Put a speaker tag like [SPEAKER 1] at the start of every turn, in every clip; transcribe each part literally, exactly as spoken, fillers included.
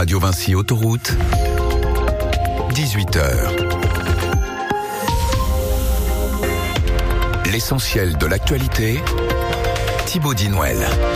[SPEAKER 1] Radio Vinci Autoroute, dix-huit heures. L'essentiel de l'actualité, Thibaut Dinouel.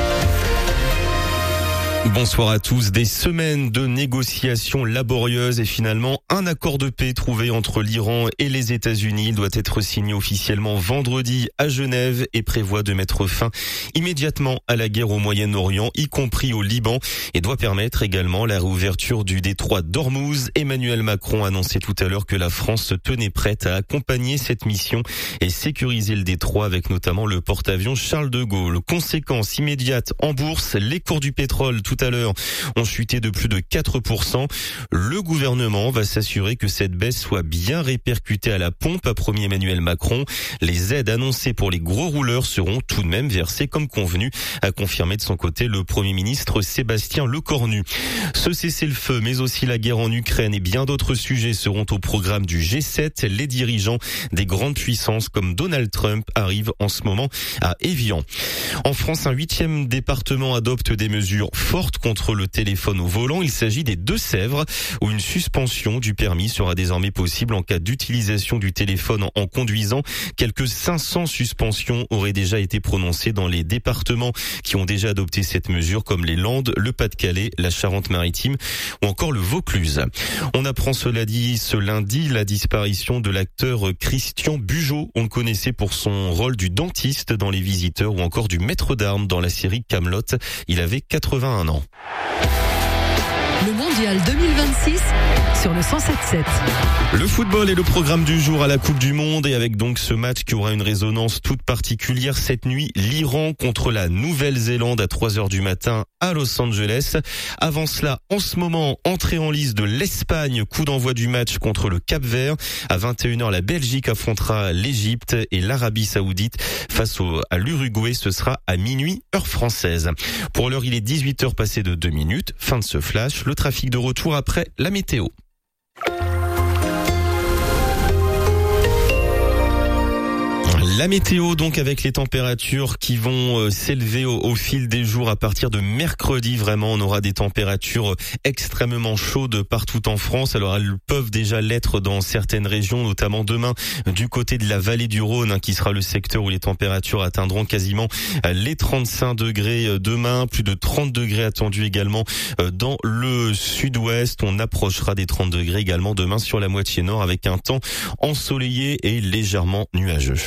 [SPEAKER 2] Bonsoir à tous. Des semaines de négociations laborieuses et finalement un accord de paix trouvé entre l'Iran et les États-Unis. Il doit être signé officiellement vendredi à Genève et prévoit de mettre fin immédiatement à la guerre au Moyen-Orient, y compris au Liban, et doit permettre également la réouverture du détroit d'Ormuz. Emmanuel Macron a annoncé tout à l'heure que la France se tenait prête à accompagner cette mission et sécuriser le détroit avec notamment le porte-avions Charles de Gaulle. Conséquence immédiate en bourse, les cours du pétrole tout à l'heure ont chuté de plus de quatre pour cent. Le gouvernement va s'assurer que cette baisse soit bien répercutée à la pompe, a promis Emmanuel Macron. Les aides annoncées pour les gros rouleurs seront tout de même versées comme convenu, a confirmé de son côté le Premier ministre Sébastien Lecornu. Ce cessez-le-feu, mais aussi la guerre en Ukraine et bien d'autres sujets seront au programme du G sept. Les dirigeants des grandes puissances comme Donald Trump arrivent en ce moment à Évian. En France, un huitième département adopte des mesures fortes contre le téléphone au volant. Il s'agit des Deux-Sèvres, où une suspension du permis sera désormais possible en cas d'utilisation du téléphone en conduisant. Quelques cinq cents suspensions auraient déjà été prononcées dans les départements qui ont déjà adopté cette mesure, comme les Landes, le Pas-de-Calais, la Charente-Maritime ou encore le Vaucluse. On apprend cela dit ce lundi la disparition de l'acteur Christian Bugeaud. On le connaissait pour son rôle du dentiste dans Les Visiteurs ou encore du maître d'armes dans la série Kaamelott. Il avait quatre-vingt-un ans.
[SPEAKER 3] Le mondial deux mille vingt-six sur le cent sept sept.
[SPEAKER 2] Le football est le programme du jour à la Coupe du Monde et avec donc ce match qui aura une résonance toute particulière cette nuit, l'Iran contre la Nouvelle-Zélande à trois heures du matin à Los Angeles. Avant cela, en ce moment, entrée en lice de l'Espagne, coup d'envoi du match contre le Cap-Vert. À vingt et une heures, la Belgique affrontera l'Égypte et l'Arabie Saoudite face au, à l'Uruguay. Ce sera à minuit, heure française. Pour l'heure, il est dix-huit heures passées de deux minutes. Fin de ce flash. Le trafic de retour après la météo. La météo donc avec les températures qui vont euh, s'élever au, au fil des jours à partir de mercredi. Vraiment, on aura des températures extrêmement chaudes partout en France. Alors elles peuvent déjà l'être dans certaines régions, notamment demain du côté de la vallée du Rhône, hein, qui sera le secteur où les températures atteindront quasiment les trente-cinq degrés demain. Plus de trente degrés attendus également dans le sud-ouest. On approchera des trente degrés également demain sur la moitié nord avec un temps ensoleillé et légèrement nuageux.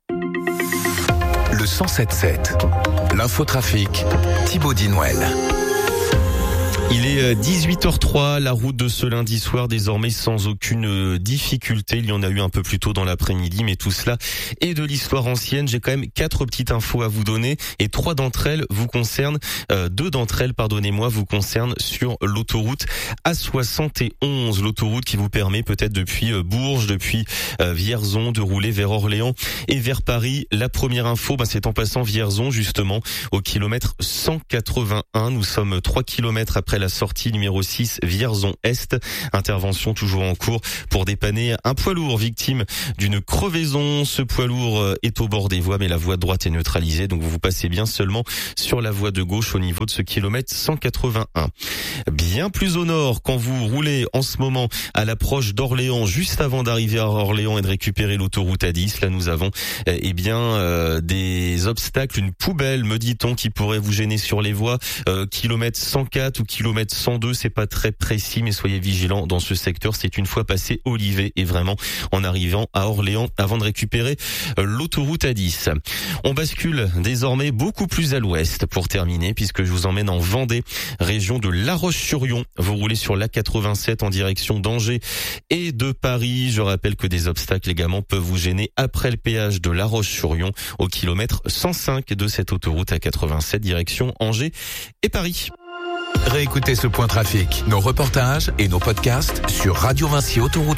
[SPEAKER 1] Le cent sept sept, l'infotrafic, Thibaut Dinouel.
[SPEAKER 2] Il est dix-huit heures trois, la route de ce lundi soir désormais sans aucune difficulté. Il y en a eu un peu plus tôt dans l'après-midi, mais tout cela est de l'histoire ancienne. J'ai quand même quatre petites infos à vous donner et trois d'entre elles vous concernent, euh, deux d'entre elles, pardonnez-moi, vous concernent sur l'autoroute A soixante et onze. L'autoroute qui vous permet peut-être depuis Bourges, depuis euh, Vierzon de rouler vers Orléans et vers Paris. La première info, bah, c'est en passant Vierzon justement au kilomètre cent quatre-vingt-un. Nous sommes trois kilomètres après la sortie numéro six Vierzon-Est. Intervention toujours en cours pour dépanner un poids lourd victime d'une crevaison. Ce poids lourd est au bord des voies, mais la voie de droite est neutralisée, donc vous vous passez bien seulement sur la voie de gauche au niveau de ce kilomètre cent quatre-vingt-un. Bien plus au nord, quand vous roulez en ce moment à l'approche d'Orléans, juste avant d'arriver à Orléans et de récupérer l'autoroute A dix, là nous avons eh bien euh, des obstacles, une poubelle, me dit-on, qui pourrait vous gêner sur les voies, euh, kilomètre cent quatre ou kilomètre cent deux, c'est pas très précis, mais soyez vigilants dans ce secteur. C'est une fois passé Olivet et vraiment en arrivant à Orléans avant de récupérer l'autoroute A dix. On bascule désormais beaucoup plus à l'ouest pour terminer, puisque je vous emmène en Vendée, région de La Roche-sur-Yon. Vous roulez sur l'A quatre-vingt-sept en direction d'Angers et de Paris. Je rappelle que des obstacles également peuvent vous gêner après le péage de La Roche-sur-Yon au kilomètre cent cinq de cette autoroute A quatre-vingt-sept direction Angers et Paris.
[SPEAKER 1] Réécoutez ce point trafic, nos reportages et nos podcasts sur radio vinci autoroute.